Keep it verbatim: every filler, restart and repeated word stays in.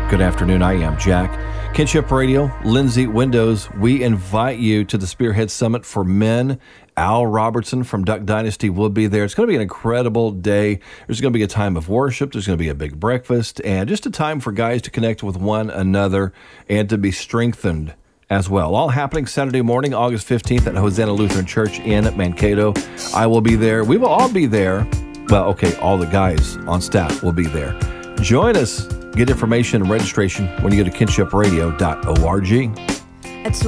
Good afternoon. I am Jack. Kinship Radio, Lindsay Windows. We invite you to the Spearhead Summit for Men. Al Robertson from Duck Dynasty will be there. It's going to be an incredible day. There's going to be a time of worship. There's going to be a big breakfast and just a time for guys to connect with one another and to be strengthened as well. All happening Saturday morning, August fifteenth at Hosanna Lutheran Church in Mankato. I will be there. We will all be there. Well, okay, all the guys on staff will be there. Join us. Get information and registration when you go to kinship radio dot org.